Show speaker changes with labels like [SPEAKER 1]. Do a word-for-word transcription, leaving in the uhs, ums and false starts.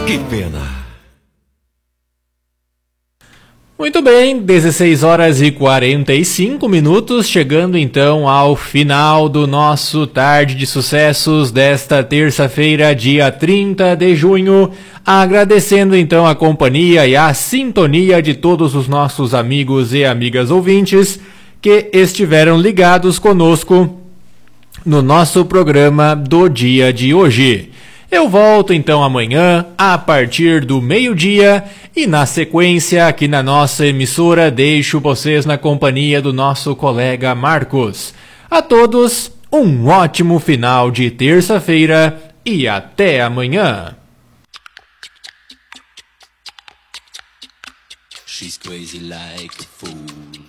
[SPEAKER 1] Que pena.
[SPEAKER 2] Muito bem, dezesseis horas e quarenta e cinco minutos, chegando então ao final do nosso Tarde de Sucessos desta terça-feira, dia trinta de junho, agradecendo então a companhia e a sintonia de todos os nossos amigos e amigas ouvintes que estiveram ligados conosco no nosso programa do dia de hoje. Eu volto então amanhã, a partir do meio-dia, e na sequência, aqui na nossa emissora, deixo vocês na companhia do nosso colega Marcos. A todos, um ótimo final de terça-feira e até amanhã.
[SPEAKER 3] She's crazy like a fool.